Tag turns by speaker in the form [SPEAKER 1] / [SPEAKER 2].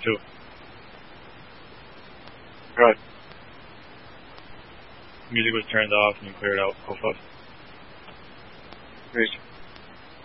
[SPEAKER 1] 2. Good. Music was turned off and you cleared out. Go fuck.
[SPEAKER 2] 3.